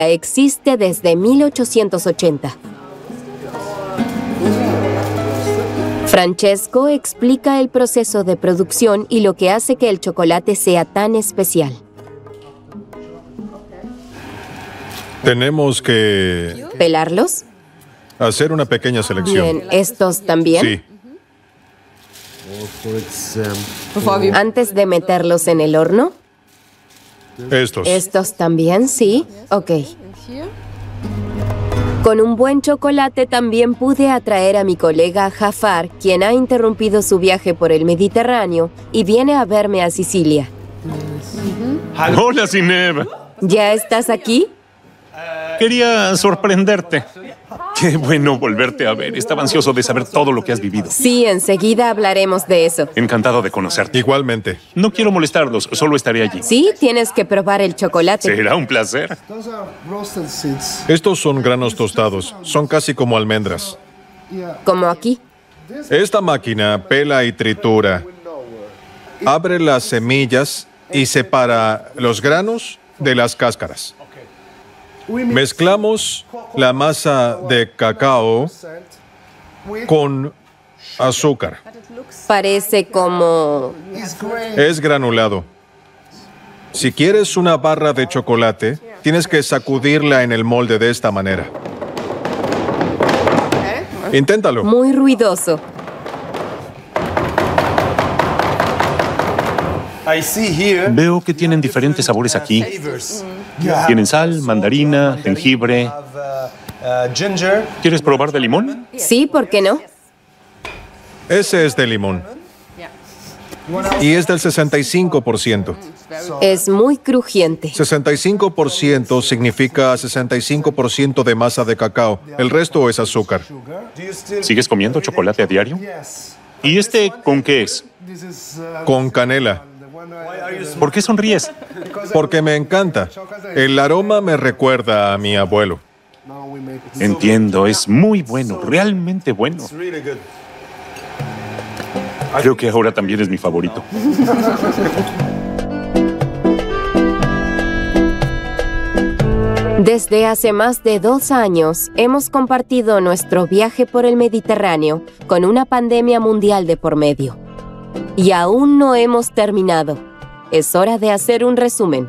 existe desde 1880. Francesco explica el proceso de producción y lo que hace que el chocolate sea tan especial. Tenemos que ¿Pelarlos? hacer una pequeña selección. Bien, ¿estos también? Sí. Antes de meterlos en el horno. Estos. ¿Estos también? Sí. Ok. Con un buen chocolate también pude atraer a mi colega Jafar, quien ha interrumpido su viaje por el Mediterráneo y viene a verme a Sicilia. Hola, Zineb. ¿Ya estás aquí? Quería sorprenderte. Qué bueno volverte a ver. Estaba ansioso de saber todo lo que has vivido. Sí, enseguida hablaremos de eso. Encantado de conocerte. Igualmente. No quiero molestarlos, solo estaré allí. Sí, tienes que probar el chocolate. Será un placer. Estos son granos tostados. Son casi como almendras. Como aquí. Esta máquina pela y tritura. Abre las semillas y separa los granos de las cáscaras. Mezclamos la masa de cacao con azúcar. Parece como... Es granulado. Si quieres una barra de chocolate, tienes que sacudirla en el molde de esta manera. Inténtalo. muy ruidoso. Veo que tienen diferentes sabores aquí. Tienen sal, mandarina, jengibre. ¿Quieres probar de limón? Sí, ¿por qué no? Ese es de limón. Y es del 65%. Es muy crujiente. 65% significa 65% de masa de cacao. El resto es azúcar. ¿Sigues comiendo chocolate a diario? ¿Y este con qué es? Con canela. ¿Por qué sonríes? Porque me encanta. El aroma me recuerda a mi abuelo. Entiendo, es muy bueno, realmente bueno. Creo que ahora también es mi favorito. Desde hace más de 2 años, hemos compartido nuestro viaje por el Mediterráneo con una pandemia mundial de por medio. Y aún no hemos terminado. Es hora de hacer un resumen.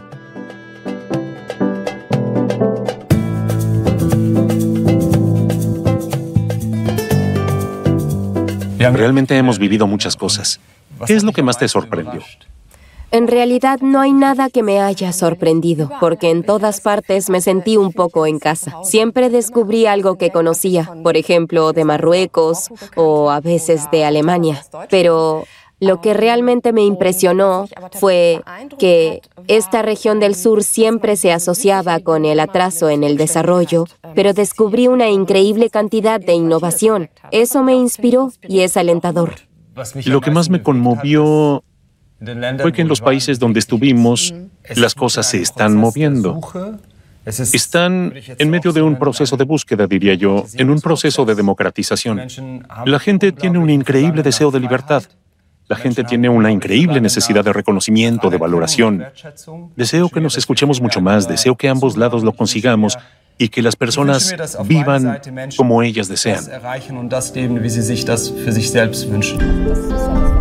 Realmente hemos vivido muchas cosas. ¿Qué es lo que más te sorprendió? En realidad no hay nada que me haya sorprendido, porque en todas partes me sentí un poco en casa. Siempre descubrí algo que conocía, por ejemplo, de Marruecos o a veces de Alemania. Pero lo que realmente me impresionó fue que esta región del sur siempre se asociaba con el atraso en el desarrollo, pero descubrí una increíble cantidad de innovación. Eso me inspiró y es alentador. Lo que más me conmovió fue que en los países donde estuvimos, las cosas se están moviendo. Están en medio de un proceso de búsqueda, diría yo, en un proceso de democratización. La gente tiene un increíble deseo de libertad. La gente tiene una increíble necesidad de reconocimiento, de valoración. Deseo que nos escuchemos mucho más, deseo que ambos lados lo consigamos y que las personas vivan como ellas desean.